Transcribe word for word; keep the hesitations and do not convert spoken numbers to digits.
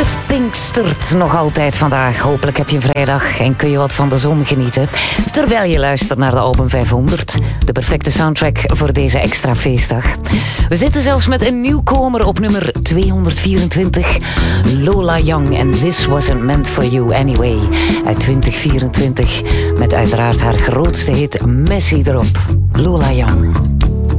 Het pinkstert nog altijd vandaag. Hopelijk heb je een vrijdag en kun je wat van de zon genieten. Terwijl je luistert naar de Album vijfhonderd. De perfecte soundtrack voor deze extra feestdag. We zitten zelfs met een nieuwkomer op nummer tweehonderdvierentwintig. Lola Young en This Wasn't Meant For You Anyway. Uit twintig vierentwintig. Met uiteraard haar grootste hit Messi erop. Lola Young.